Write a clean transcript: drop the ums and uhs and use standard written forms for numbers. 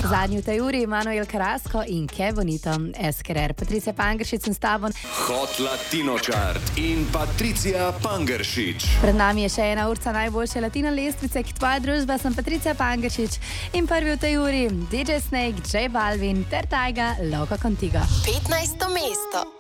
Zadnji v tej uri Manuel Carrasco in Kevonito SKR. Patricija Pangeršič sem s tabo. Hot Latino Chart in Patricija Pangeršič. Pred nami je še ena urca najboljše latino lestvice, ki tvoja družba. Sem Patricija Pangeršič in prvi v tej uri DJ Snake, J Balvin ter Tyga, Loco Contigo. 15. mesto.